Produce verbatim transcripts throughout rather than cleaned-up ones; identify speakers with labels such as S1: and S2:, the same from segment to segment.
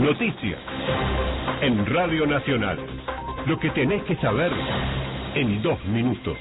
S1: Noticias en Radio Nacional. Lo que tenés que saber en dos minutos.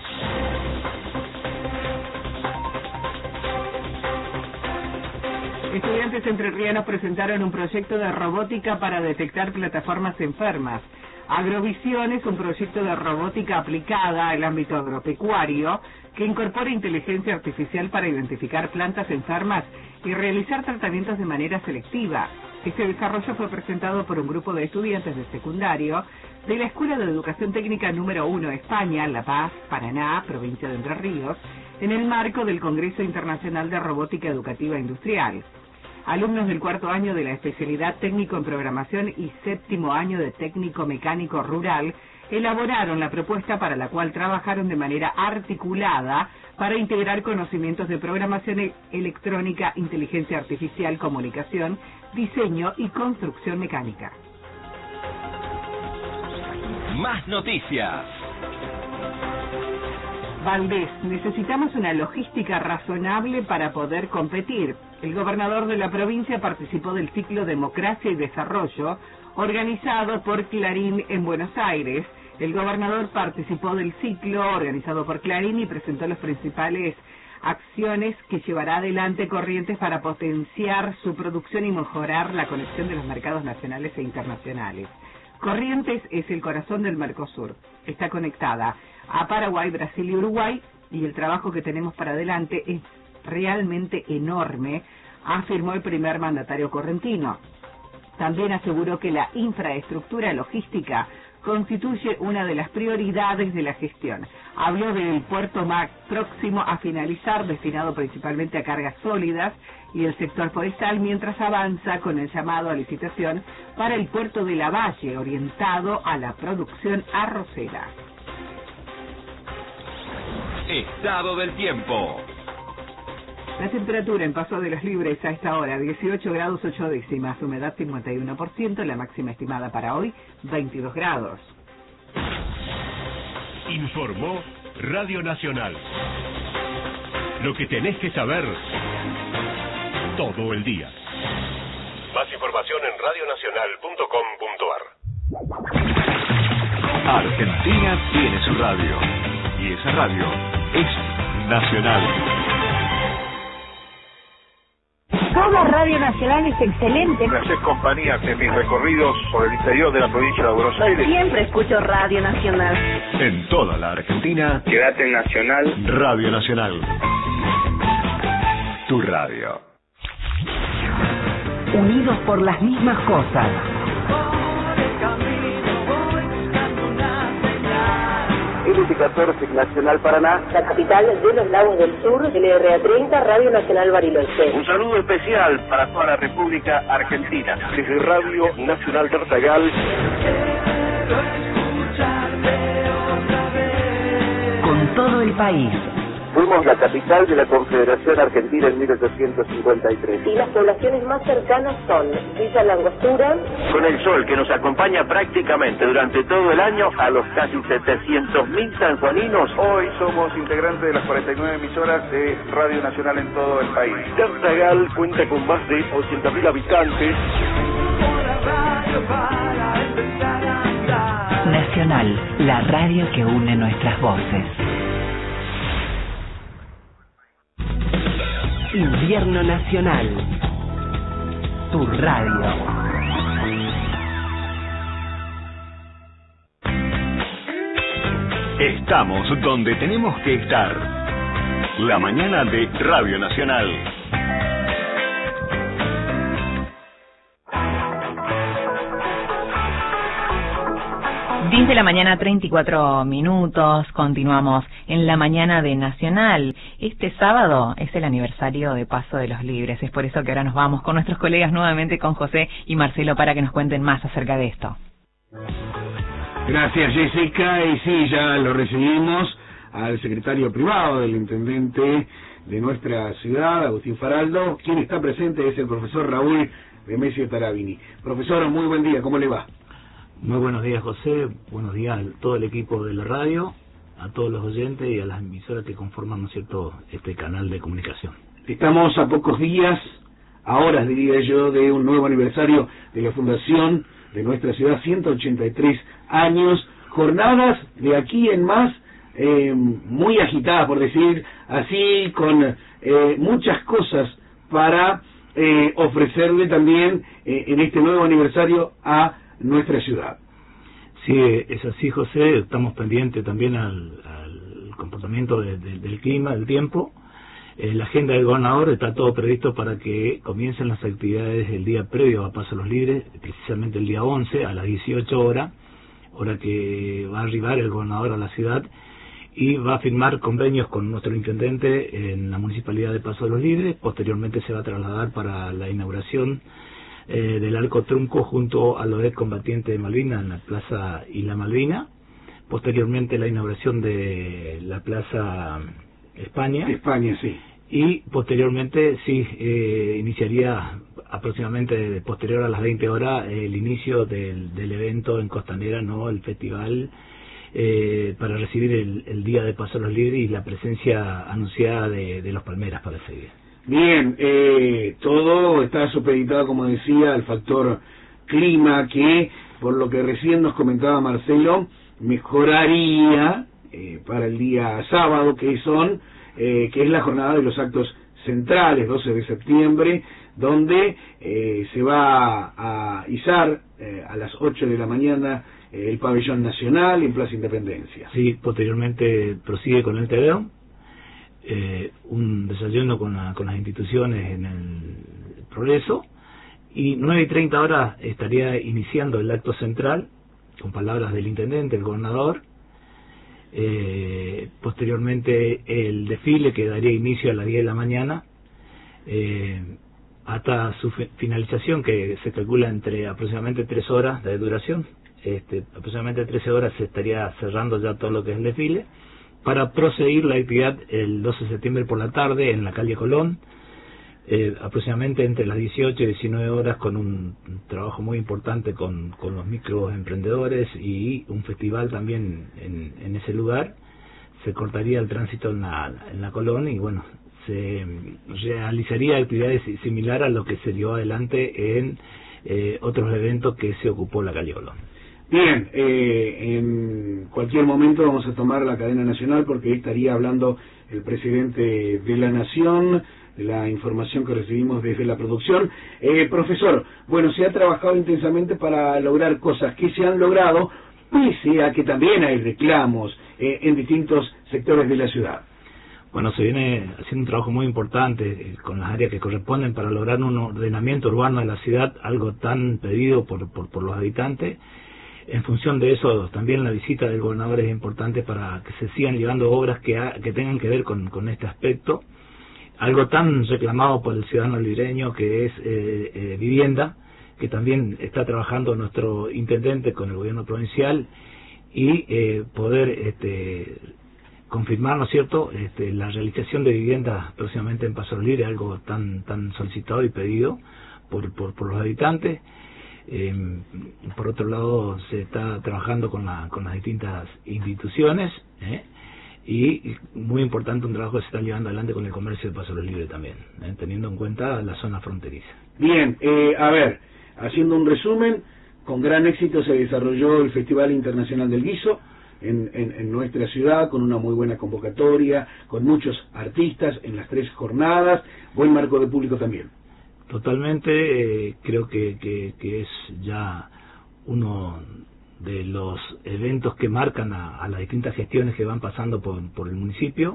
S2: Estudiantes entrerrianos presentaron un proyecto de robótica para detectar plataformas enfermas. Agrovisión es un proyecto de robótica aplicada al ámbito agropecuario que incorpora inteligencia artificial para identificar plantas enfermas y realizar tratamientos de manera selectiva. Este desarrollo fue presentado por un grupo de estudiantes de secundario de la Escuela de Educación Técnica número uno de España, La Paz, Paraná, provincia de Entre Ríos, en el marco del Congreso Internacional de Robótica Educativa Industrial. Alumnos del cuarto año de la especialidad técnico en programación y séptimo año de técnico mecánico rural elaboraron la propuesta para la cual trabajaron de manera articulada para integrar conocimientos de programación e- electrónica, inteligencia artificial, comunicación, diseño y construcción mecánica.
S3: Más noticias.
S2: Valdés, necesitamos una logística razonable para poder competir. El gobernador de la provincia participó del ciclo Democracia y Desarrollo, organizado por Clarín en Buenos Aires. El gobernador participó del ciclo organizado por Clarín y presentó las principales acciones que llevará adelante Corrientes para potenciar su producción y mejorar la conexión de los mercados nacionales e internacionales. Corrientes es el corazón del Mercosur. Está conectada a Paraguay, Brasil y Uruguay, y el trabajo que tenemos para adelante es realmente enorme, afirmó el primer mandatario correntino. También aseguró que la infraestructura logística constituye una de las prioridades de la gestión. Habló del puerto más próximo a finalizar, destinado principalmente a cargas sólidas, y el sector forestal, mientras avanza con el llamado a licitación para el puerto de Lavalle, orientado a la producción arrocera.
S3: Estado del tiempo.
S2: La temperatura en Paso de los Libres a esta hora, dieciocho grados ocho décimas, humedad cincuenta y uno por ciento, la máxima estimada para hoy, veintidós grados.
S1: Informó Radio Nacional. Lo que tenés que saber todo el día. Más información en radio nacional punto com punto ar.
S4: Argentina tiene su radio. Y esa radio es Nacional.
S5: Toda Radio Nacional es excelente.
S6: Me haces compañía en mis recorridos por el interior de la provincia de Buenos Aires.
S5: Siempre escucho Radio Nacional.
S4: En toda la Argentina,
S6: Quédate en Nacional.
S4: Radio Nacional. Tu radio.
S7: Unidos por las mismas cosas.
S8: L T catorce Nacional Paraná,
S9: la capital de los Lagos del Sur, L R A treinta, Radio Nacional Bariloche.
S6: Un saludo especial para toda la República Argentina. Desde Radio Nacional Tartagal.
S7: Con todo el país.
S8: Fuimos la capital de la Confederación Argentina en mil ochocientos cincuenta y tres.
S9: Y las poblaciones más cercanas son Villa Langostura.
S6: Con el sol que nos acompaña prácticamente durante todo el año a los casi setecientos mil sanjuaninos. Hoy somos integrantes de las cuarenta y nueve emisoras de Radio Nacional en todo el país. Tartagal cuenta con más de ochenta mil habitantes.
S7: Nacional, la radio que une nuestras voces. Invierno Nacional, tu radio.
S4: Estamos donde tenemos que estar. La mañana de Radio Nacional.
S10: diez de la mañana, treinta y cuatro minutos, continuamos en la mañana de Nacional. Este sábado es el aniversario de Paso de los Libres, es por eso que ahora nos vamos con nuestros colegas nuevamente, con José y Marcelo, para que nos cuenten más acerca de esto.
S11: Gracias, Jessica, y sí, ya lo recibimos al secretario privado del intendente de nuestra ciudad, Agustín Faraldo. Quien está presente es el profesor Raúl Remesio Tarabini. Profesor, muy buen día, ¿cómo le va?
S12: Muy buenos días, José. Buenos días a todo el equipo de la radio, a todos los oyentes y a las emisoras que conforman, ¿no es cierto?, este canal de comunicación.
S11: Estamos a pocos días a horas, diría yo, de un nuevo aniversario de la fundación de nuestra ciudad, ciento ochenta y tres años, jornadas de aquí en más, eh, muy agitadas, por decir así, con eh, muchas cosas para eh, ofrecerle también eh, en este nuevo aniversario a nuestra ciudad.
S12: Sí, es así, José. Estamos pendientes también al, al comportamiento de, de, del clima, del tiempo. Eh, la agenda del gobernador está todo previsto para que comiencen las actividades el día previo a Paso a los Libres, precisamente el día once a las dieciocho horas, hora que va a arribar el gobernador a la ciudad y va a firmar convenios con nuestro intendente en la municipalidad de Paso a los Libres. Posteriormente se va a trasladar para la inauguración Eh, del Arco Trunco junto a los excombatientes de Malvinas en la Plaza Isla Malvina. Posteriormente la inauguración de la Plaza España.
S11: España, sí.
S12: Y posteriormente, sí, eh, iniciaría aproximadamente posterior a las veinte horas eh, el inicio del, del evento en Costanera, ¿no? El festival eh, para recibir el, el Día de Paso a los Libres y la presencia anunciada de, de los Palmeras para ese día.
S11: Bien, eh, todo está supeditado, como decía, al factor clima, que por lo que recién nos comentaba Marcelo, mejoraría eh, para el día sábado, que son eh, que es la jornada de los actos centrales, doce de septiembre, donde eh, se va a izar eh, a las ocho de la mañana eh, el pabellón nacional en Plaza Independencia.
S12: Sí, posteriormente prosigue con el Tedeum. Eh, un desayuno con, la, con las instituciones en el Progreso, y nueve y treinta horas estaría iniciando el acto central con palabras del intendente, el gobernador. Eh, posteriormente el desfile que daría inicio a las diez de la mañana eh, hasta su finalización, que se calcula entre aproximadamente tres horas de duración. Este, aproximadamente trece horas se estaría cerrando ya todo lo que es el desfile, para proseguir la actividad el doce de septiembre por la tarde en la calle Colón, eh, aproximadamente entre las dieciocho y diecinueve horas, con un, un trabajo muy importante con, con los microemprendedores y un festival también en, en ese lugar. Se cortaría el tránsito en la, en la Colón y bueno, se realizaría actividades similares a lo que se dio adelante en eh, otros eventos que se ocupó la calle Colón.
S11: Bien, eh, en cualquier momento vamos a tomar la cadena nacional porque estaría hablando el presidente de la Nación, de la información que recibimos desde la producción. Eh, profesor, bueno, se ha trabajado intensamente para lograr cosas que se han logrado, pese a que también hay reclamos eh, en distintos sectores de la ciudad.
S12: Bueno, se viene haciendo un trabajo muy importante eh, con las áreas que corresponden para lograr un ordenamiento urbano de la ciudad, algo tan pedido por, por, por los habitantes. En función de eso, también la visita del gobernador es importante para que se sigan llevando obras que, ha, que tengan que ver con, con este aspecto. Algo tan reclamado por el ciudadano libreño, que es eh, eh, vivienda, que también está trabajando nuestro intendente con el gobierno provincial, y eh, poder este, confirmar, ¿no es cierto?, este, la realización de viviendas próximamente en Paso a los Libres, algo tan, tan solicitado y pedido por, por, por los habitantes. Eh, por otro lado, se está trabajando con, la, con las distintas instituciones, ¿eh? y muy importante un trabajo que se está llevando adelante con el comercio de Paso a los Libres también, ¿eh? teniendo en cuenta la zona fronteriza.
S11: Bien, eh, a ver, haciendo un resumen, con gran éxito se desarrolló el Festival Internacional del Guiso en, en, en nuestra ciudad, con una muy buena convocatoria, con muchos artistas en las tres jornadas, buen marco de público también.
S12: Totalmente, eh, creo que, que, que es ya uno de los eventos que marcan a, a las distintas gestiones que van pasando por, por el municipio.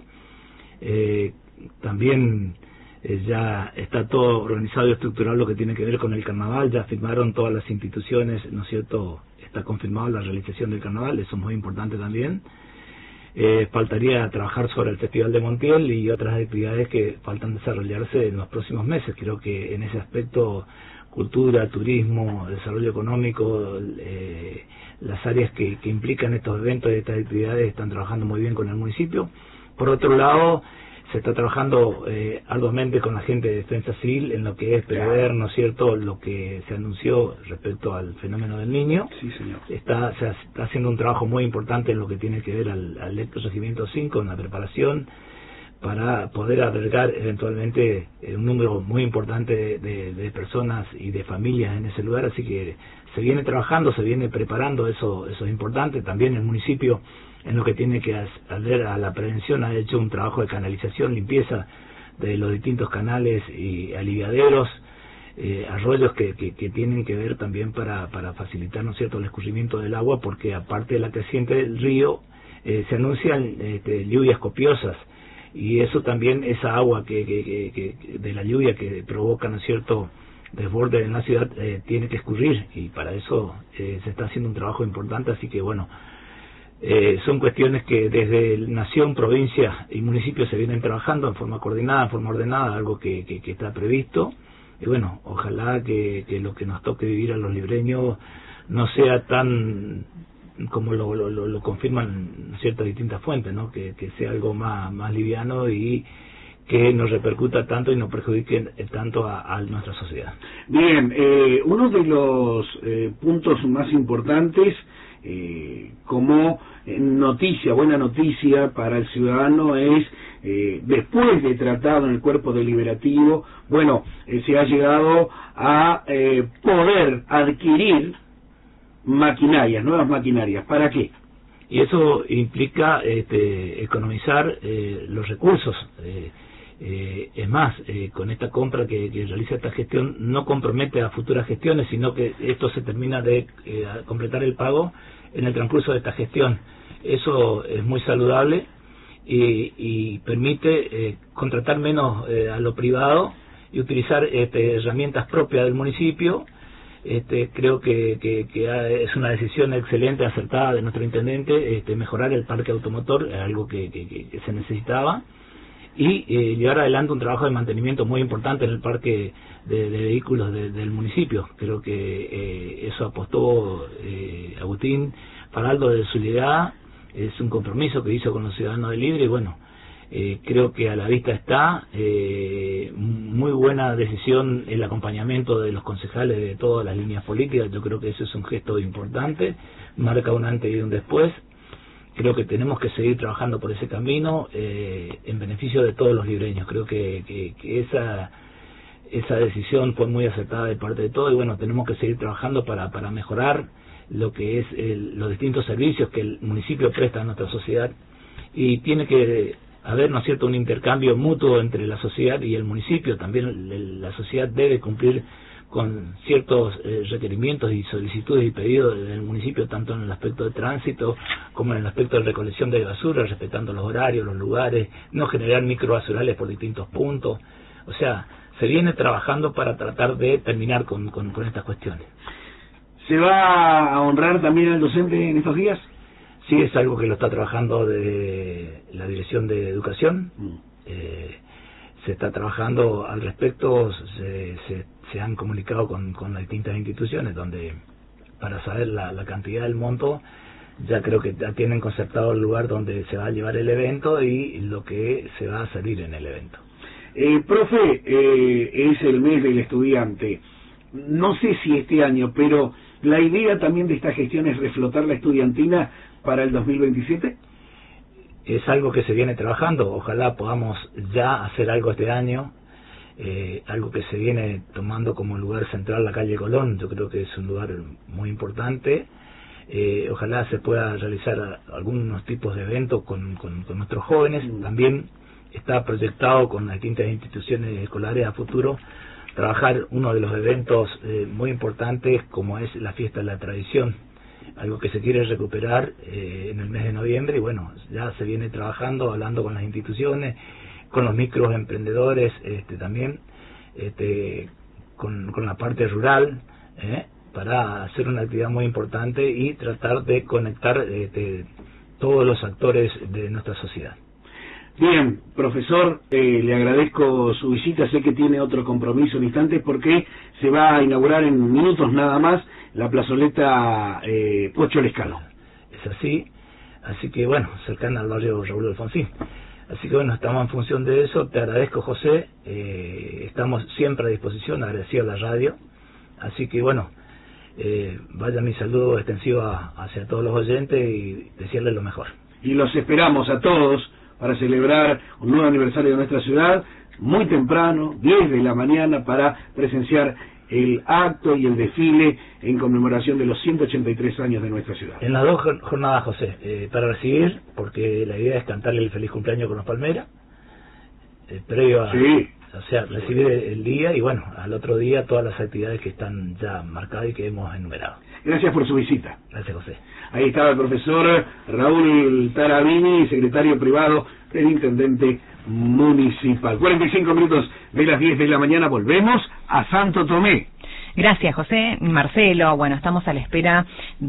S12: Eh, también eh, ya está todo organizado y estructurado lo que tiene que ver con el carnaval, ya firmaron todas las instituciones, ¿no es cierto?, está confirmado la realización del carnaval, eso es muy importante también. Eh, faltaría trabajar sobre el Festival de Montiel y otras actividades que faltan desarrollarse en los próximos meses. Creo que en ese aspecto, cultura, turismo, desarrollo económico, eh, las áreas que, que implican estos eventos y estas actividades están trabajando muy bien con el municipio. Por otro lado, se está trabajando eh, arduamente con la gente de Defensa Civil en lo que es prever, ¿no es cierto?, lo que se anunció respecto al fenómeno del Niño.
S11: Sí, señor.
S12: Está, se está haciendo un trabajo muy importante en lo que tiene que ver al, al electroregimiento cinco, en la preparación para poder albergar eventualmente eh, un número muy importante de, de, de personas y de familias en ese lugar, así que se viene trabajando, se viene preparando, eso, eso es importante. También el municipio, en lo que tiene que hacer a la prevención, ha hecho un trabajo de canalización, limpieza de los distintos canales y aliviaderos, eh, arroyos que, que, que tienen que ver también para, para facilitar, ¿no es cierto?, el escurrimiento del agua, porque aparte de la creciente del río, eh, se anuncian este, lluvias copiosas, y eso también, esa agua que, que, que, que de la lluvia que provoca, ¿no es cierto?, desborde en la ciudad, eh, tiene que escurrir, y para eso eh, se está haciendo un trabajo importante. Así que bueno, eh, son cuestiones que desde nación, provincia y municipio se vienen trabajando en forma coordinada, en forma ordenada, algo que, que, que está previsto, y bueno, ojalá que, que lo que nos toque vivir a los libreños no sea tan como lo, lo, lo, lo confirman ciertas distintas fuentes, ¿no? Que, que sea algo más, más liviano y que nos repercuta tanto y nos perjudique tanto a, a nuestra sociedad.
S11: Bien, eh, uno de los eh, puntos más importantes eh, como noticia, buena noticia para el ciudadano es, eh, después de tratado en el cuerpo deliberativo, bueno, eh, se ha llegado a eh, poder adquirir maquinarias, nuevas maquinarias. ¿Para qué?
S12: Y eso implica este, economizar eh, los recursos. Eh, eh, es más, eh, con esta compra que, que realiza esta gestión, no compromete a futuras gestiones, sino que esto se termina de eh, completar el pago en el transcurso de esta gestión. Eso es muy saludable y, y permite eh, contratar menos eh, a lo privado y utilizar este, herramientas propias del municipio. Este, creo que, que, que es una decisión excelente, acertada de nuestro intendente, este, mejorar el parque automotor, algo que, que, que se necesitaba, y eh, llevar adelante un trabajo de mantenimiento muy importante en el parque de, de vehículos de, del municipio. Creo que eh, eso apostó eh, Agustín Faraldo de su llegada, es un compromiso que hizo con los ciudadanos de Libre, y bueno, Eh, creo que a la vista está eh, muy buena decisión el acompañamiento de los concejales de todas las líneas políticas. Yo creo que eso es un gesto importante, marca un antes y un después. Creo que tenemos que seguir trabajando por ese camino eh, en beneficio de todos los libreños. Creo que, que, que esa esa decisión fue muy acertada de parte de todos, y bueno, tenemos que seguir trabajando para, para mejorar lo que es el, los distintos servicios que el municipio presta a nuestra sociedad, y tiene que haber, ¿no es cierto?, un intercambio mutuo entre la sociedad y el municipio. También la sociedad debe cumplir con ciertos eh, requerimientos y solicitudes y pedidos del municipio, tanto en el aspecto de tránsito como en el aspecto de recolección de basura, respetando los horarios, los lugares, no generar microbasurales por distintos puntos. O sea, se viene trabajando para tratar de terminar con, con, con estas cuestiones.
S11: ¿Se va a honrar también al docente en estos días?
S12: Sí, es algo que lo está trabajando de la Dirección de Educación. Mm. Eh, se está trabajando al respecto, se, se, se han comunicado con, con las distintas instituciones, donde para saber la, la cantidad del monto, ya creo que ya tienen concertado el lugar donde se va a llevar el evento y lo que se va a salir en el evento.
S11: Eh, profe, eh, es el mes del estudiante. No sé si este año, pero la idea también de esta gestión es reflotar la estudiantina para el dos mil veintisiete.
S12: Es algo que se viene trabajando, ojalá podamos ya hacer algo este año, eh, algo que se viene tomando como lugar central la calle Colón. Yo creo que es un lugar muy importante, eh, ojalá se pueda realizar algunos tipos de eventos con, con, con nuestros jóvenes. También está proyectado con las distintas instituciones escolares a futuro trabajar uno de los eventos eh, muy importantes, como es la Fiesta de la Tradición, algo que se quiere recuperar eh, en el mes de noviembre, y bueno, ya se viene trabajando, hablando con las instituciones, con los microemprendedores, este, también este, con, con la parte rural, eh, para hacer una actividad muy importante y tratar de conectar este, todos los actores de nuestra sociedad.
S11: Bien, profesor, eh, le agradezco su visita. Sé que tiene otro compromiso en instantes porque se va a inaugurar en minutos nada más la plazoleta eh, Pocho Lescano.
S12: Es así, así que bueno, cercana al barrio Raúl Alfonsín. Así que bueno, estamos en función de eso. Te agradezco, José, eh, estamos siempre a disposición, agradecido a la radio. Así que bueno, eh, vaya mi saludo extensivo a, hacia todos los oyentes y desearles lo mejor.
S11: Y los esperamos a todos para celebrar un nuevo aniversario de nuestra ciudad, muy temprano, diez de la mañana, para presenciar el acto y el desfile en conmemoración de los ciento ochenta y tres años de nuestra ciudad.
S12: En las dos jornadas, José, eh, para recibir, porque la idea es cantarle el feliz cumpleaños con los Palmeras, eh, previo a,
S11: sí.
S12: o sea, recibir el día y bueno, al otro día todas las actividades que están ya marcadas y que hemos enumerado.
S11: Gracias por su visita.
S12: Gracias, José.
S11: Ahí estaba el profesor Raúl Tarabini, secretario privado del intendente municipal. cuarenta y cinco minutos de las diez de la mañana, volvemos a Santo Tomé.
S10: Gracias, José. Marcelo, bueno, estamos a la espera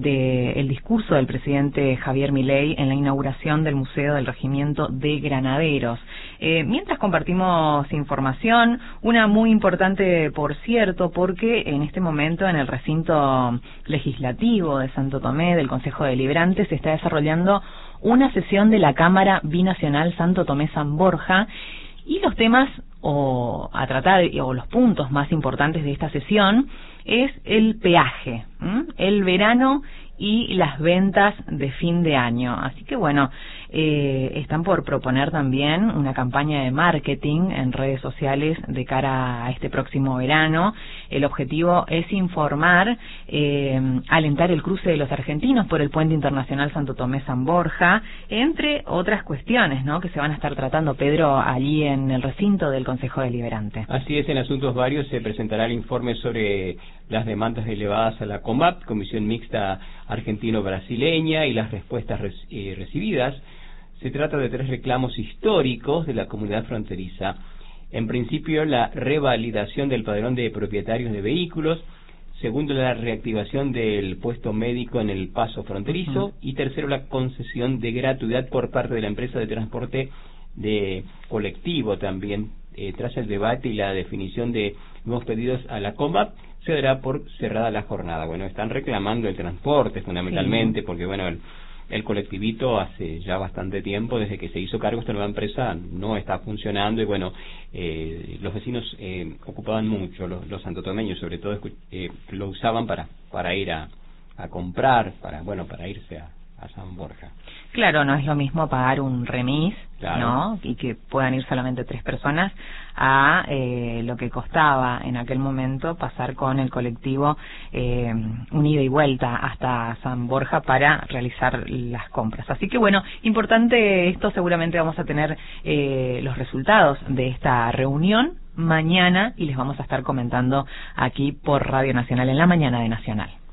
S10: del discurso del presidente Javier Milei en la inauguración del Museo del Regimiento de Granaderos. Eh, mientras compartimos información, una muy importante, por cierto, porque en este momento en el recinto legislativo de Santo Tomé, del Consejo Deliberante, se está desarrollando una sesión de la Cámara Binacional Santo Tomé-San Borja, y los temas o a tratar o los puntos más importantes de esta sesión es el peaje, ¿m? el verano y las ventas de fin de año. Así que bueno, eh, están por proponer también una campaña de marketing en redes sociales de cara a este próximo verano. El objetivo es informar, eh, alentar el cruce de los argentinos por el Puente Internacional Santo Tomé-San Borja, entre otras cuestiones, ¿no?, que se van a estar tratando, Pedro, allí en el recinto del Consejo Deliberante.
S13: Así es, en asuntos varios se presentará el informe sobre las demandas elevadas a la COMAP, Comisión Mixta Argentino-Brasileña, y las respuestas re eh, recibidas. Se trata de tres reclamos históricos de la comunidad fronteriza. En principio, la revalidación del padrón de propietarios de vehículos. Segundo, la reactivación del puesto médico en el paso fronterizo. Uh-huh. Y tercero, la concesión de gratuidad por parte de la empresa de transporte de colectivo también. Eh, tras el debate y la definición de nuevos pedidos a la COMAP, se dará por cerrada la jornada. Bueno, están reclamando el transporte fundamentalmente, sí, porque bueno, el, el colectivito hace ya bastante tiempo, desde que se hizo cargo esta nueva empresa, no está funcionando y bueno, eh, los vecinos eh, ocupaban mucho, los, los santotomeños sobre todo, eh, lo usaban para para ir a, a comprar, para bueno, para irse a, a San Borja.
S10: Claro, no es lo mismo pagar un remis, claro, ¿no?, y que puedan ir solamente tres personas, a eh, lo que costaba en aquel momento pasar con el colectivo eh, un ida y vuelta hasta San Borja para realizar las compras. Así que bueno, importante esto, seguramente vamos a tener eh, los resultados de esta reunión mañana y les vamos a estar comentando aquí por Radio Nacional en la mañana de Nacional.